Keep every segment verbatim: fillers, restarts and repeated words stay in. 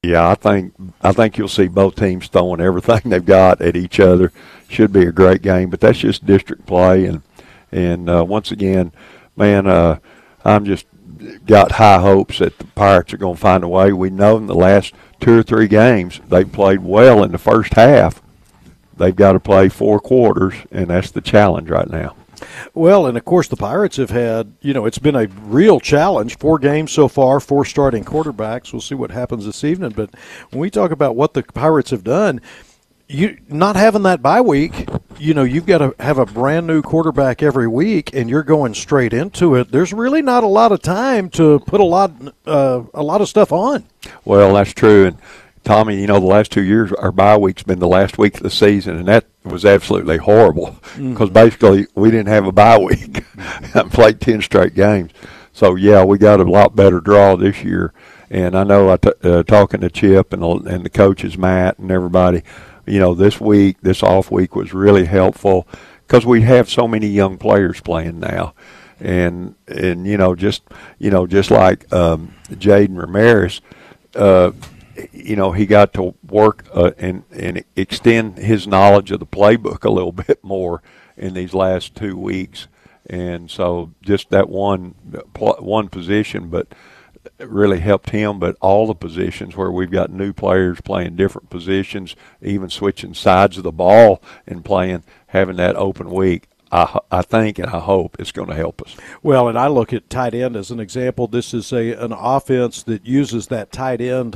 Yeah, I think I think you'll see both teams throwing everything they've got at each other. Should be a great game, but that's just district play, and and uh, once again, man, uh, I'm just got high hopes that the Pirates are going to find a way. We know in the last two or three games they played well in the first half. They've got to play four quarters, and that's the challenge right now. Well, and of course the Pirates have had, you know, it's been a real challenge. Four games so far, four starting quarterbacks. We'll see what happens this evening. But when we talk about what the Pirates have done, you not having that bye week, you know, you've got to have a brand new quarterback every week, and you're going straight into it. There's really not a lot of time to put a lot, uh, a lot of stuff on. Well, that's true, and Tommy, you know, the last two years, our bye week's been the last week of the season, and that was absolutely horrible because mm. basically we didn't have a bye week and played ten straight games. So, yeah, we got a lot better draw this year. And I know I t- uh, talking to Chip and, and the coaches, Matt, and everybody, you know, this week, this off week was really helpful because we have so many young players playing now. And, and you know, just, you know, just like um, Jaden Ramirez, uh, you know, he got to work uh, and, and extend his knowledge of the playbook a little bit more in these last two weeks. And so just that one one position, but it really helped him. But all the positions where we've got new players playing different positions, even switching sides of the ball and playing, having that open week, I, I think and I hope it's going to help us. Well, and I look at tight end as an example. This is a an offense that uses that tight end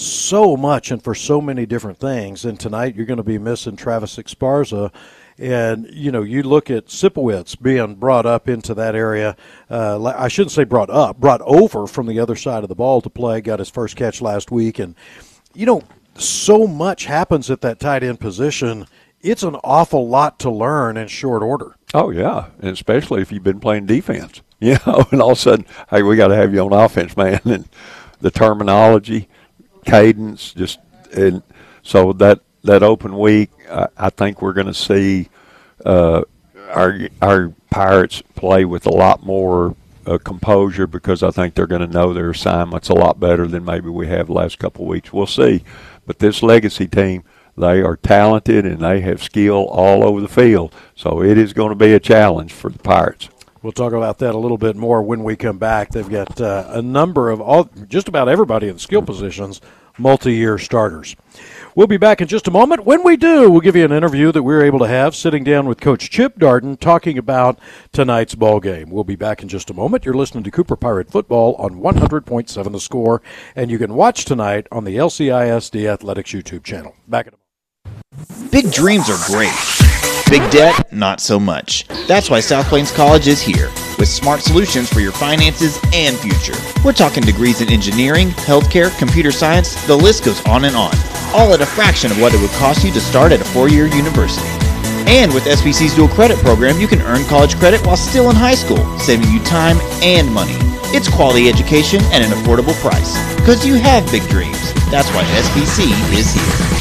so much and for so many different things. And tonight you're going to be missing Travis Esparza. And, you know, you look at Sipowicz being brought up into that area. Uh, I shouldn't say brought up, brought over from the other side of the ball to play, got his first catch last week. And, you know, so much happens at that tight end position. It's an awful lot to learn in short order. Oh, yeah, and especially if you've been playing defense. You know, and all of a sudden, hey, we got to have you on offense, man. And the terminology, cadence, just and so that that open week, I, I think we're going to see uh, our our Pirates play with a lot more uh, composure because I think they're going to know their assignments a lot better than maybe we have the last couple of weeks. We'll see, but this Legacy team, they are talented and they have skill all over the field, so it is going to be a challenge for the Pirates. We'll talk about that a little bit more when we come back. They've got uh, a number of all, just about everybody in the skill positions, multi-year starters. We'll be back in just a moment. When we do, we'll give you an interview that we were able to have sitting down with Coach Chip Darden talking about tonight's ball game. We'll be back in just a moment. You're listening to Cooper Pirate Football on one hundred point seven The Score, and you can watch tonight on the L C I S D Athletics YouTube channel. Back in a moment. Big dreams are great. Big debt, not so much. That's why South Plains College is here, with smart solutions for your finances and future. We're talking degrees in engineering, healthcare, computer science, the list goes on and on, all at a fraction of what it would cost you to start at a four-year university. And with S B C's dual credit program, you can earn college credit while still in high school, saving you time and money. It's quality education at an affordable price, because you have big dreams. That's why S B C is here.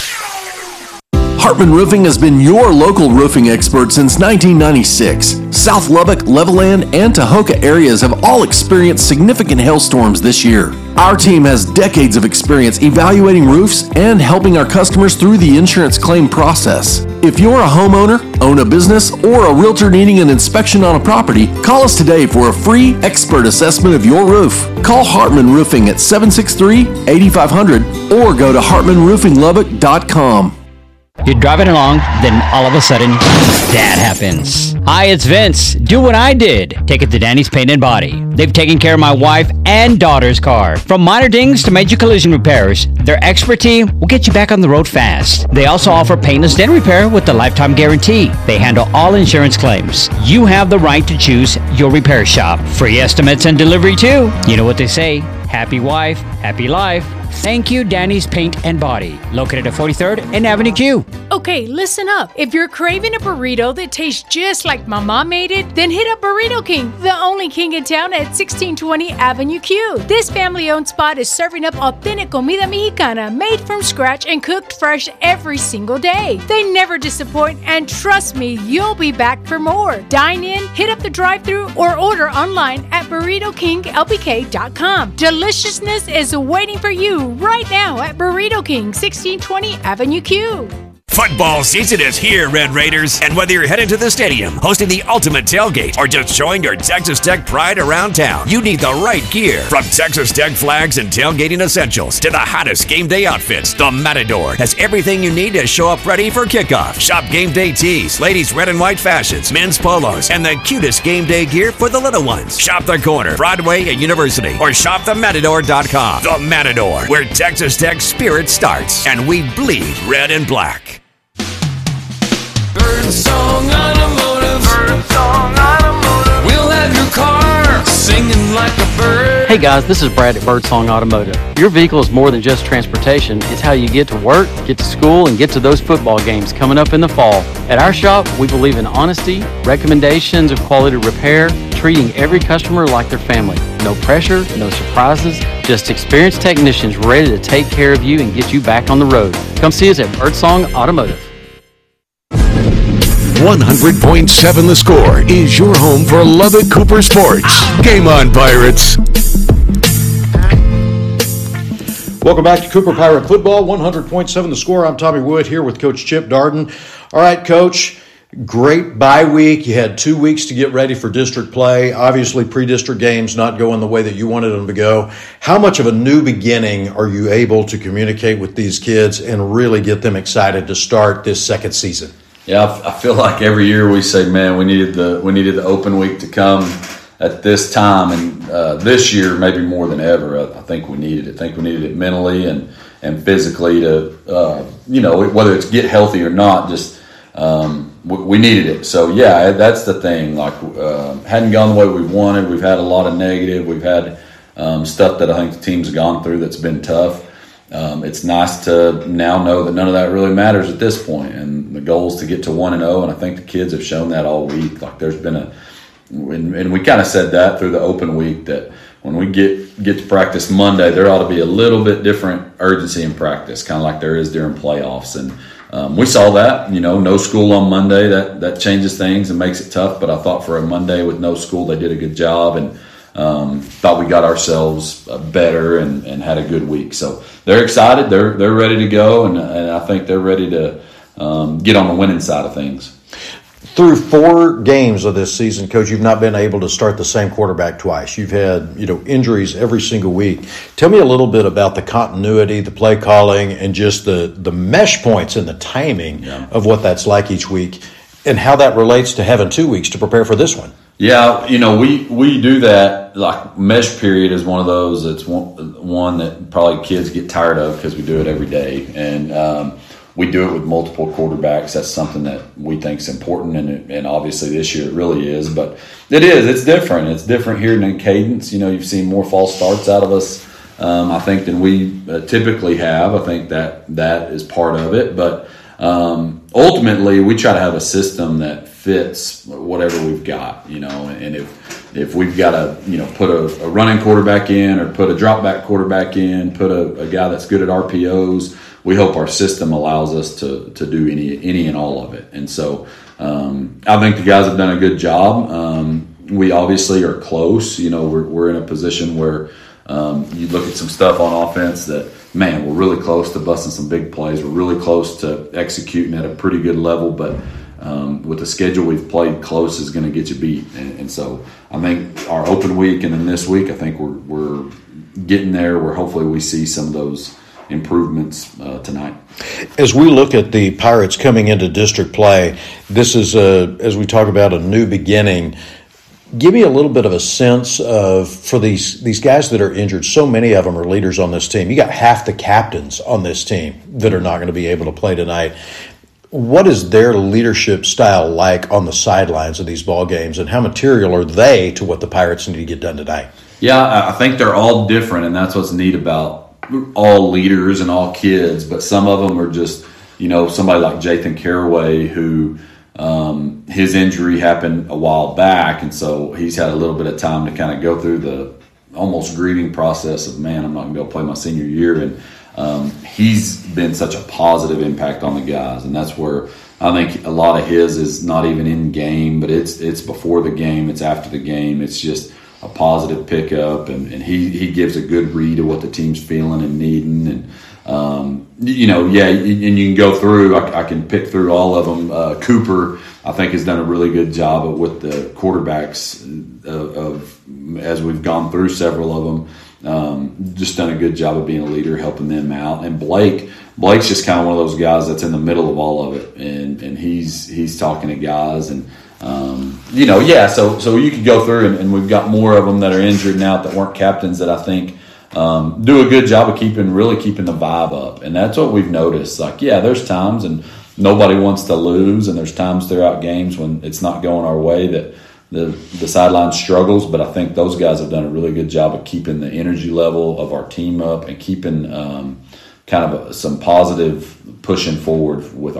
Hartman Roofing has been your local roofing expert since nineteen ninety-six. South Lubbock, Levelland, and Tahoka areas have all experienced significant hailstorms this year. Our team has decades of experience evaluating roofs and helping our customers through the insurance claim process. If you're a homeowner, own a business, or a realtor needing an inspection on a property, call us today for a free expert assessment of your roof. Call Hartman Roofing at seven six three, eight five zero zero or go to hartman roofing lubbock dot com. You're driving along, then all of a sudden, that happens. Hi, it's Vince. Do what I did. Take it to Danny's Paint and Body. They've taken care of my wife and daughter's car. From minor dings to major collision repairs, their expert team will get you back on the road fast. They also offer painless dent repair with the lifetime guarantee. They handle all insurance claims. You have the right to choose your repair shop. Free estimates and delivery too. You know what they say, happy wife, happy life. Thank you, Danny's Paint and Body, located at forty-third and Avenue Q. Okay, listen up. If you're craving a burrito that tastes just like my mom made it, then hit up Burrito King, the only king in town at sixteen twenty Avenue Q. This family-owned spot is serving up authentic comida mexicana made from scratch and cooked fresh every single day. They never disappoint, and trust me, you'll be back for more. Dine in, hit up the drive-thru, or order online at burrito king l b k dot com. Deliciousness is waiting for you you right now at Burrito King, sixteen twenty Avenue Q. Football season is here, Red Raiders, and whether you're headed to the stadium, hosting the ultimate tailgate, or just showing your Texas Tech pride around town, you need the right gear. From Texas Tech flags and tailgating essentials to the hottest game day outfits, the Matador has everything you need to show up ready for kickoff. Shop game day tees, ladies' red and white fashions, men's polos, and the cutest game day gear for the little ones. Shop the corner, Broadway and University, or shop the matador dot com. The Matador, where Texas Tech spirit starts, and we bleed red and black. Birdsong Automotive. Birdsong Automotive. We'll have your car singing like a bird. Hey guys, this is Brad at Birdsong Automotive. Your vehicle is more than just transportation. It's how you get to work, get to school, and get to those football games coming up in the fall. At our shop, we believe in honesty, recommendations of quality repair, treating every customer like their family. No pressure, no surprises, just experienced technicians ready to take care of you and get you back on the road. Come see us at Birdsong Automotive. one hundred point seven The Score is your home for Lubbock Cooper sports. Game on, Pirates. Welcome back to Cooper Pirate Football, one hundred point seven The Score. I'm Tommy Wood here with Coach Chip Darden. All right, Coach, great bye week. You had two weeks to get ready for district play. Obviously, pre-district games not going the way that you wanted them to go. How much of a new beginning are you able to communicate with these kids and really get them excited to start this second season? Yeah, I feel like every year we say, man, we needed the we needed the open week to come at this time, and uh, this year maybe more than ever. I, I think we needed it. I think we needed it mentally and and physically to, uh, you know, whether it's get healthy or not, just um, we, we needed it. So yeah, that's the thing. Like uh, hadn't gone the way we wanted. We've had a lot of negative. We've had um, stuff that I think the team's have gone through that's been tough. Um, it's nice to now know that none of that really matters at this point, and the goal is to get to one and zero. And I think the kids have shown that all week. Like there's been a, and, and we kind of said that through the open week that when we get get to practice Monday, there ought to be a little bit different urgency in practice, kind of like there is during playoffs. And um, we saw that. You know, no school on Monday, that that changes things and makes it tough. But I thought for a Monday with no school, they did a good job, and Um, thought we got ourselves better and, and had a good week. So they're excited. They're they're ready to go, and, and I think they're ready to um, get on the winning side of things. Through four games of this season, Coach, you've not been able to start the same quarterback twice. You've had, you know, injuries every single week. Tell me a little bit about the continuity, the play calling, and just the, the mesh points and the timing yeah. of what that's like each week, and how that relates to having two weeks to prepare for this one. Yeah, you know, we, we do that, like mesh period is one of those that's one, one that probably kids get tired of because we do it every day. And um, we do it with multiple quarterbacks. That's something that we think is important, and, it, and obviously this year it really is. But it is, it's different. It's different here than Cadence. You know, you've seen more false starts out of us, um, I think, than we uh, typically have. I think that that is part of it. But um, ultimately, we try to have a system that fits whatever we've got, you know, and if if we've got to, you know, put a, a running quarterback in or put a drop back quarterback in, put a, a guy that's good at R P Os, we hope our system allows us to to do any any and all of it. And so um, I think the guys have done a good job. Um, we obviously are close, you know, we're we're in a position where um, you look at some stuff on offense that, man, we're really close to busting some big plays. We're really close to executing at a pretty good level, but Um, with the schedule we've played, close is going to get you beat. And, and so I think our open week and then this week, I think we're, we're getting there where hopefully we see some of those improvements uh, tonight. As we look at the Pirates coming into district play, this is, a, as we talk about, a new beginning. Give me a little bit of a sense of, for these, these guys that are injured, so many of them are leaders on this team. You got half the captains on this team that are not going to be able to play tonight. What is their leadership style like on the sidelines of these ball games, and how material are they to what the Pirates need to get done tonight? Yeah, I think they're all different, and that's what's neat about all leaders and all kids. But some of them are just, you know, somebody like Jathan Caraway, who um, his injury happened a while back, and so he's had a little bit of time to kind of go through the almost grieving process of, man, I'm not going to be able to play my senior year. And Um, he's been such a positive impact on the guys, and that's where I think a lot of his is not even in game, but it's it's before the game, it's after the game. It's just a positive pickup, and, and he, he gives a good read of what the team's feeling and needing. And, um, you know, yeah, and you can go through, I, I can pick through all of them. Uh, Cooper, I think, has done a really good job of, with the quarterbacks of, of as we've gone through several of them. Um, just done a good job of being a leader, helping them out. And Blake, Blake's just kind of one of those guys that's in the middle of all of it, and and he's he's talking to guys, and um, you know, yeah. So so you could go through, and, and we've got more of them that are injured now that weren't captains that I think um, do a good job of keeping really keeping the vibe up, and that's what we've noticed. Like, yeah, there's times, and nobody wants to lose, and there's times throughout games when it's not going our way that the the sideline struggles, but I think those guys have done a really good job of keeping the energy level of our team up and keeping um, kind of a, some positive pushing forward with